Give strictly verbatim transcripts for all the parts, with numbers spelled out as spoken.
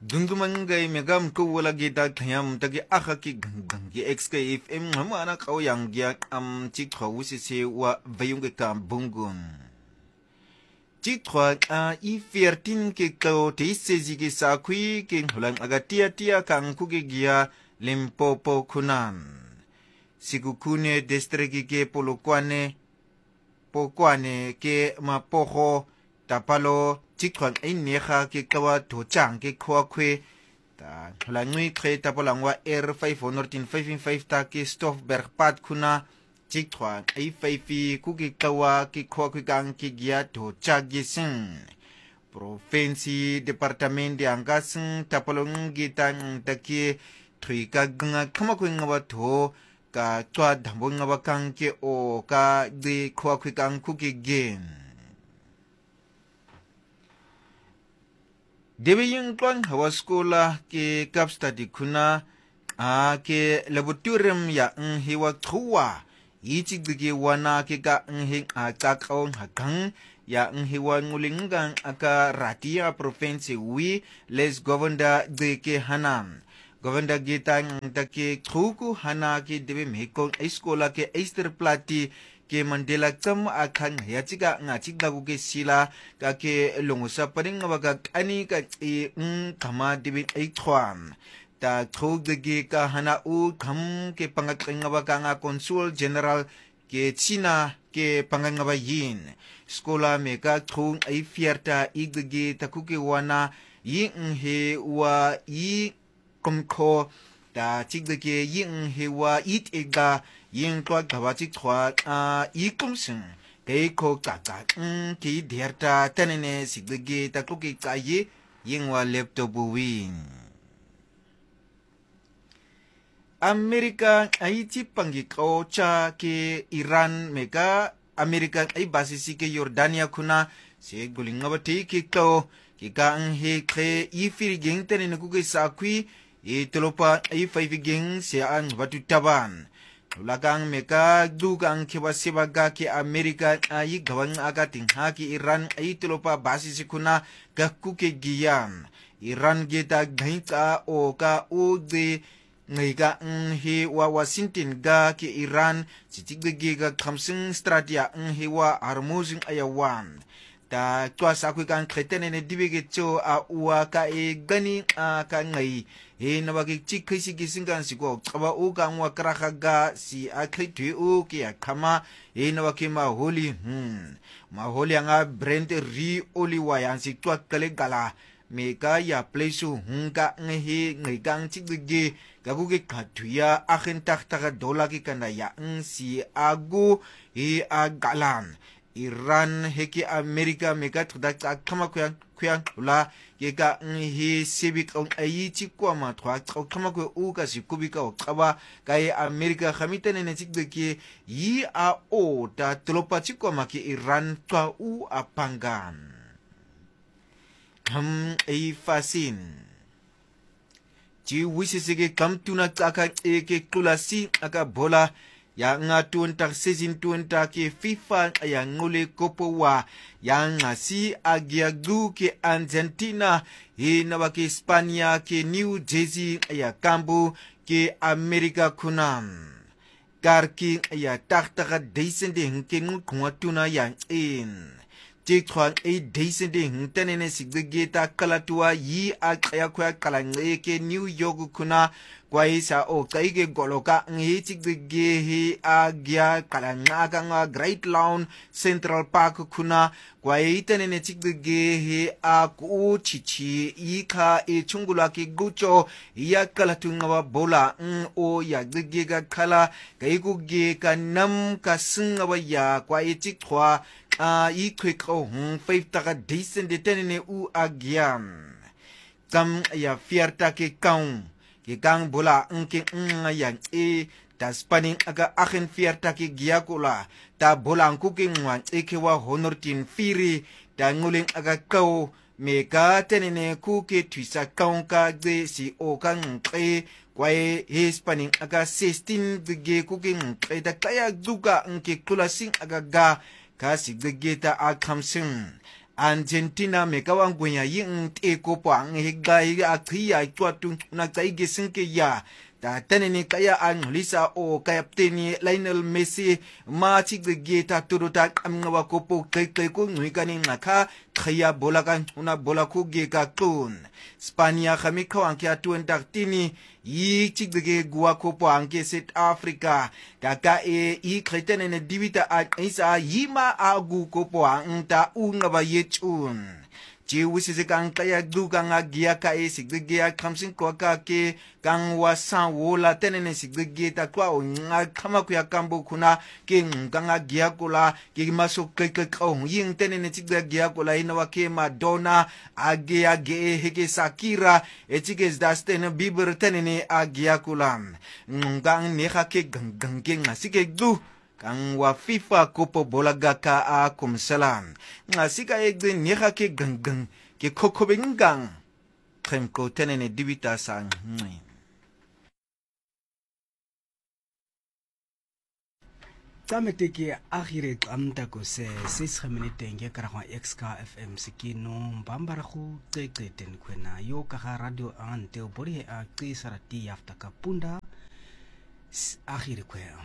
Dungdumangay megam ko wala gita kayam tagi aka ki gang gi X K F M hamana kau yang gya am chik thwa wusi se wa vayung ke kam bungun. Chik thwa a I fiertin ke kau te se zigi sa kui ke hulang aga tia tia kang kuki gya Limpopo kunan. Sikukune distriki ke polokwane pokwane ke mapoho tapalo chikwan ay neha ke kawa tochang ke kwa kwe ta la ngui kre tapolangwa R five one five ta ke Stoffberg pat kuna chikwan ay five ku ke kawa ke kwa kwe kang ke gya tochag gising provinsi departement de angasing tapolong gitang take three ka ganga kama kwe ngawa to ka twa dhambo ngawa kang ke o ka de kwa kwe kang ku ke gen Debe yung tuan hawa sekolah ke kapstadi kuna a ke laboratorium ya ng hewa tuwa ichig dige wana ke ka ng hing a kakao hakang ya ng hewa ngulinggang aka ratia provinsi wi les governor de ke hanan governor gita ng take truku hana ke debe mekong ay sekolah ke Eysterplati ke Mandela tsam akang yachiga nga chigda ku ke sila ka ke longusa paring nga baga ani ka e ng kama dibit ay tuan ta trog de ge ka hana u kam ke pangakring nga baga nga consul general ke China ke pangang nga yin skola me ka trog ay fierta igge ta ku ke wana yin he wa i komko ta chigda ke yin he wa it ega yin tuwa gawa chik tuwa a ikum sing kei ko kaka ng ki dierta tanene sigdagi takluki kaye yin wa laptop win. Amerika ay chipanggi kao cha ke Iran meka Amerika ay basisi ke Jordania kuna se guling nga bati ke kao ke ka ang he kre ifiri geng tanene kuke sakwi e tolopa ay faifigeng se ang batu taban. Ulagang meka dugang kibasibaga ki Amerika ay gawang agating haki Iran ay tulopa basi sikuna gakuke giyam. Iran gita gahita o ka o de ngayiga nghi wa Washington ga ki Iran sitigde ga kamsing stratia nghi wa Hormuz ayawan. Ta tua sakwi kang kretene ne dibige cho a uwa ka e gani a ka ngai he na bagi chikhi si gisingan si ko chaba u ka ngwa kraka ga si a khitwi u ki a khama he na baki ma holi hmm ma holi nga brand ri oli wa yan si tua kale gala me ka ya plesu hunga ngi ngai gang chigge ga gu ge khatwiya a khin tak tak dola ki kana ya ng si agu he a galan Iran heki Amerika meka tudak kama kuyang kuyang ula yeka ngi sibik on ayi chikwa ma thwa kama ku u ka sikubika o kawa kai Amerika khamita ne chikbeki yi a o ta tlopa chikwa ma ki Iran twa u apangan ham ai fasin ji wisisige kam tuna taka eke kulasi aka bola ya nga tuuntak season tuuntak ke FIFA ya ngule kopo wa ya nga si agiagu ke Argentina he na wa ke Spania ke New Jersey ya kambu ke Amerika kunan karki ya taktaka deisende nke ngukwa tuna ya in Jekwan a deisende ntenene sigegeta kalatua yi akaya kwa kalangeke New York kuna kwa isa o kaige goloka ngi chigge he agya kalanga nga Great Lawn Central Park kuna kwa itenene chigge he aku chichi ika e chungula ki gucho ya kalatunga wa bola ng o ya gge ga kala kaigu ge ka nam ka singa wa ya kwa e chikwa a i quick o hung five taka decent tenene u agyam kam ya fierta ke kaung ke kang bola ngke ng yang e ta spanning aga achen fierta ke giakula ta bola ngku ke ngwan e ke wa honor tin firi ta nguling aga kau me ka tenene ku ke twisa kaung ka de si o kang e kwae he spanning aga sixteen ge ku ke ngke ta kaya duga ngke kulasing aga ga kasi gageta a kamsing Argentina mekawa ngwenya ying te kopo ang higla higa akhiya twatu na tsaige sinke ya ta tenene kaya angulisa o kapteni Lionel Messi ma chigge ta turuta amwa kopo keke ko ngikani ngakha khaya bola kan una bola ku ge ka tun Spania khamikho anke atu entartini yi chigge gua kopo anke South Africa kaka e i kretene divita a isa yima agu kopo anta unga ba yechun Ji wisisi kang kaya du kang agia ka e sigdigia kamsin kwa ka ke kang wasan wola tenene sigdigia ta kwa o nga kama kuya kambo kuna ke kang agia kula ke maso ke ke kong ying tenene sigdigia kula inawa ke Madonna agia ge heke Shakira e chike zdastene Bieber tenene agia kula ngang neha ke gang gang ke ngasike du Kang wa FIFA kopo bolaga ka a kumsalam. Nga sika egde niha ke gangang ke kokobengang. Tremko tenene dibita sang. Tameteke agire amta ko se six minute nge karakwa X K F M sikino mbambara khu tete kwena yo ka radio ante obori a kisarati afta kapunda agire kwea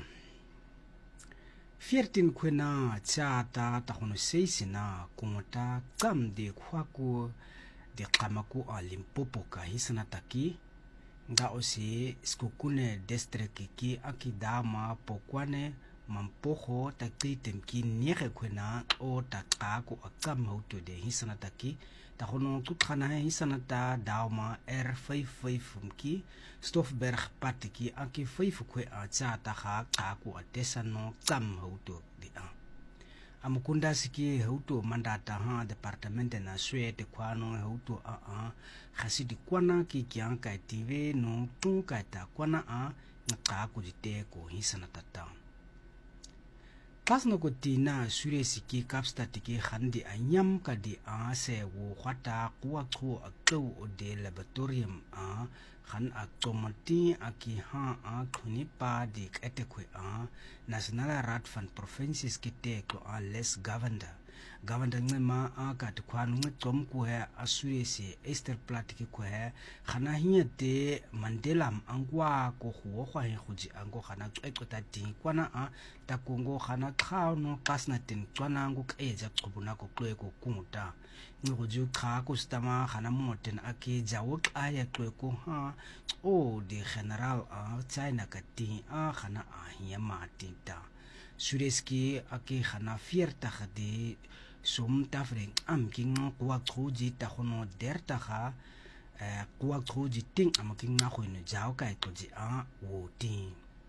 Fiertin kwena chata ta hono seisina kumota kamde kwaku de kamaku a Limpopo ka hisana taki nga osi skukune district ki akidama pokwane mampoho takiten ki niere kwena o takaku akam hauto de hisana taki ta hono tutkana hisana ta dauma R fifty-five mki Stoffberg patiki aki five kwe a chata ha kaku atesano kam hauto de a amukunda siki hauto mandata ha departamente na suete kwano hauto a a khasidi kwana ki kyanka tive no tunka ta kwana a ngakaku dite ko hisana tata Pasno ko tina sure siki kapstatiki khandi anyam ka di a se wo khata kuwa khu akau o de laboratorium a khan akomati aki ha a khuni pa di etekwe a national rat fan provinces kite ko a less governor governor ngema a ka tkwanu ngom ku he asure se Easter platiki ko he khana hinya de Mandela angwa ko huo khwa he khuji ango khana qeqota ting kwana a takungo khana khano kasna tin tswana ngo keja qobuna ko kwe ko kunta ngo ju kha ko stama khana moten ake jawo aya kwe ko ha o de general a China ka ti a khana a hiya ma tinta sureski ake khana fierta khade sum tafreng am king kwa khoji ta khono derta kha kwa khoji ting am king na khoino jaw kai khoji a wo ting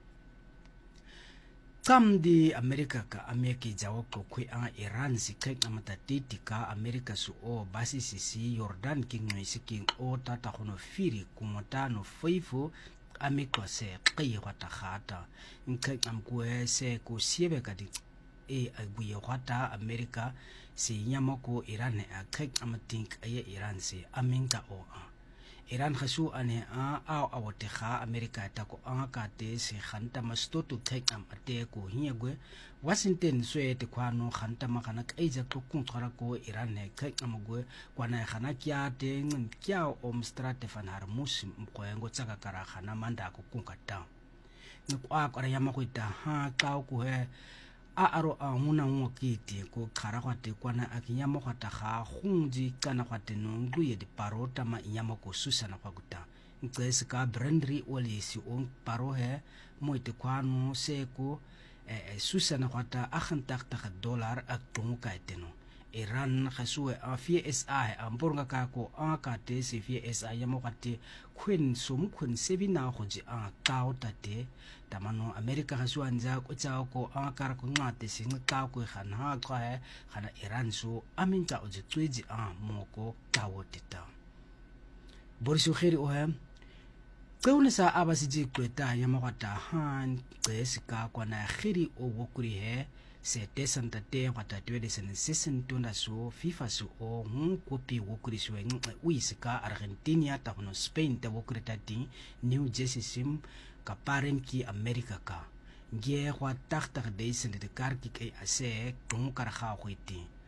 kam di Amerika ka ameki jaw ko kwi a Iran si kek amata titika Amerika su o basi sisi Jordan king no siking o tata khono firi kumotano faifo amikwa se qi wata khata nkek am kwe se ko siebe ka di e aguye wata Amerika si nyamoko Iran a kek amatink aye Iran si aminta o a Iran khasu ane a a awote kha Amerika ta ko a ka te si khanta mastotu kek am ate ko hiegwe Washington swe te kwano khanta makana kaija ko kuntra ko Iran ne kek amgwe kwana khana kya te ngin kya om strate fan harmus mkoyengo tsaka kara khana manda ko kunkata ngwa ko yama ko ta ha ka ko he a aro a muna ngokiti ko khara kwa te kwana akinyama kwa ta kha khunji kana kwa te nungu ye di parota ma inyama ko susana kwa kuta nkwesi ka brandri olisi on paro he mo te kwano se ko e susana kwa ta akhantak ta dollar aktongu ka eteno Iran khasue a F S I amborga ka ko a ka te se F S I yamo ka te khwen sum khwen sebina go ji a ka o tate tamano America khasua nja ko tsa ko a ka ko ngate se ngka ko khana ha ka he khana Iran so aminta o ji tsweji a moko ka o teta borisu khiri o he Kaunisa abasiji kweta yamo ka ta han tsesika kwa na khiri o wokuri he se tesanta te wata twede sen sesen tunda so FIFA so o ngun kopi wokuri so en uisika Argentina ta no Spain ta wokuri tati New Jersey sim ka paren ki America ka nge wa takta de sen de karki ke ase tung kar kha khwiti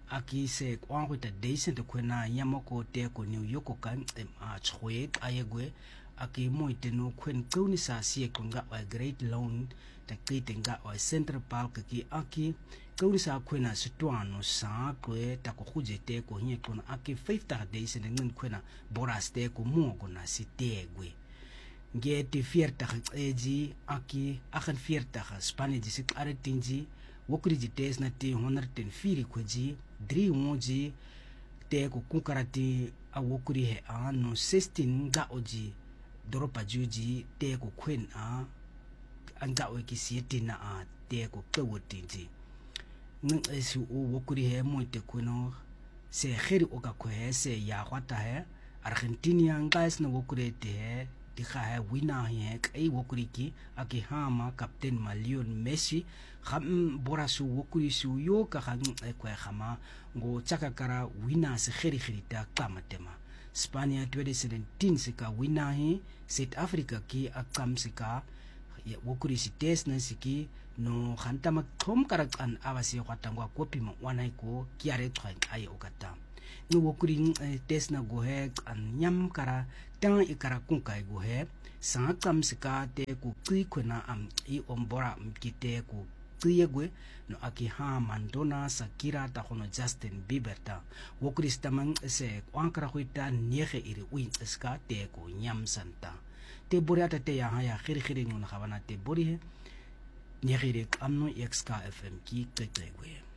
aki se kwangu ta deisen te kwena yamoko te ko New York kan a chwe ayegwe aki moite no kwen kuni sa sie kunga wa Great Lawn ta kitenga wa Central Park ki aki kuni sa kwena situano sa kwe ta ko khuje te ko nye kuna aki fifty deisen ngin kwena boras te ko mo kuna sitegwe nge te vierzig eji aki achtenveertig Spanje sik aretinji wokri ji tes na te honderdvier kwaji drie moji te ko kunkarati a wokri he a no zestien ga oji doropa juji te ko kwen a anga o ki sietina a te ko kwotinji ng esu o wokri he mo te kuno se khiri o ka kwe se ya kwata he Argentina ngas na wokri te he di kha wina he kai wokri ki aki hama captain Lionel Messi kham borasu wokri su yo ka khang e kwa khama ngo chakakara wina se khiri khiri ta kamatema Spania twenty seventeen sika wina he South Africa ki akam sika wokri si test na siki no khanta mak thom karak an awasi kwatangwa kopi ma wanai ko kiare tkhai ai okata no wokuri tes na gohe an nyam kara tang ikara kunkai gohe sa kam sika te ku kri khona am I ombora mkite ku kriyegwe no aki ha Madonna Shakira ta khono Justin Bieber ta wokuri stamang se kwankara khuita nege iri win ska te ku nyam santa te boriata te ya ha ya khiri khiri ngona khabana te bori he nege amno X K F M ki kekegwe